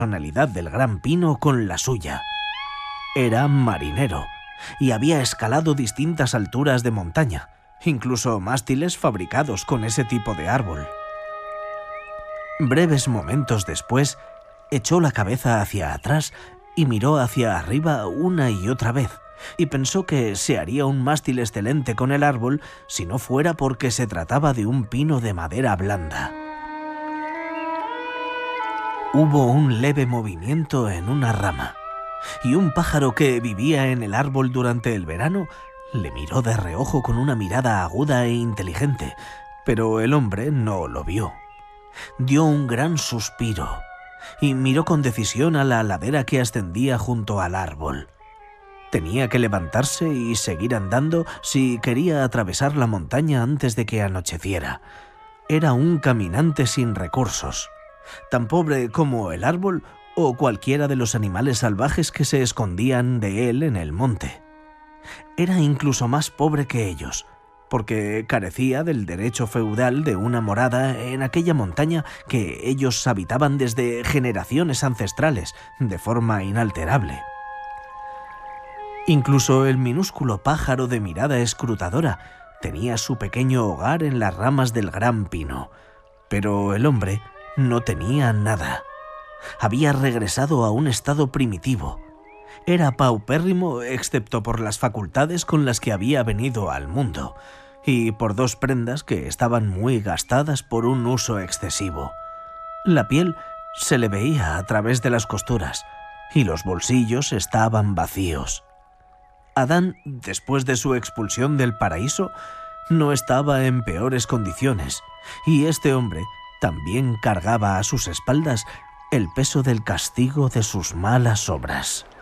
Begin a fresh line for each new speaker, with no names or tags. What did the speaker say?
personalidad del gran pino con la suya. Era marinero y había escalado distintas alturas de montaña, incluso mástiles fabricados con ese tipo de árbol. Breves momentos después, echó la cabeza hacia atrás y miró hacia arriba una y otra vez, y pensó que se haría un mástil excelente con el árbol si no fuera porque se trataba de un pino de madera blanda. Hubo un leve movimiento en una rama, y un pájaro que vivía en el árbol durante el verano le miró de reojo con una mirada aguda e inteligente, pero el hombre no lo vio. Dio un gran suspiro y miró con decisión a la ladera que ascendía junto al árbol. Tenía que levantarse y seguir andando si quería atravesar la montaña antes de que anocheciera. Era un caminante sin recursos, tan pobre como el árbol o cualquiera de los animales salvajes que se escondían de él en el monte. Era incluso más pobre que ellos, porque carecía del derecho feudal de una morada en aquella montaña que ellos habitaban desde generaciones ancestrales, de forma inalterable. Incluso el minúsculo pájaro de mirada escrutadora tenía su pequeño hogar en las ramas del gran pino, pero el hombre no tenía nada. Había regresado a un estado primitivo. Era paupérrimo excepto por las facultades con las que había venido al mundo y por dos prendas que estaban muy gastadas por un uso excesivo. La piel se le veía a través de las costuras y los bolsillos estaban vacíos. Adán, después de su expulsión del paraíso, no estaba en peores condiciones, y este hombre también cargaba a sus espaldas el peso del castigo de sus malas obras.